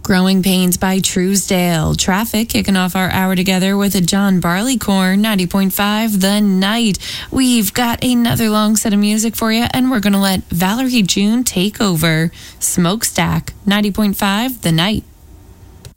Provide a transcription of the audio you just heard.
Growing Pains by Truesdale. Traffic kicking off our hour together with a John Barleycorn, 90.5 The Night. We've got another long set of music for you, and we're going to let Valerie June take over. Smokestack, 90.5 The Night.